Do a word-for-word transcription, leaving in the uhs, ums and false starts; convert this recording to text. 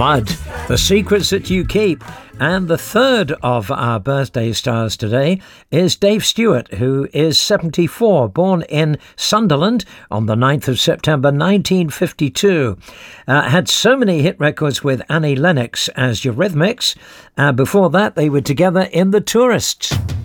Mud, The Secrets That You Keep. And the third of our birthday stars today is Dave Stewart, who is seventy-four, born in Sunderland on the ninth of September nineteen fifty-two. Uh, had so many hit records with Annie Lennox as Eurythmics. Uh, before that, they were together in The Tourists.